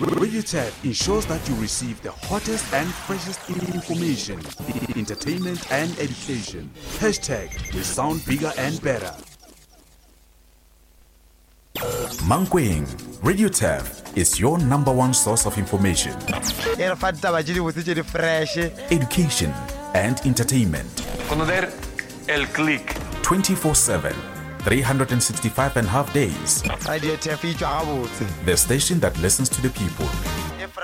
Radio Tab ensures that you receive the hottest and freshest information, entertainment and education. Hashtag we sound bigger and better. Mankweng, Radio Tab is your number one source of information, education and entertainment. Conocer el click 24/7, 365 and a half days. Radio Tab, The station that listens to the people.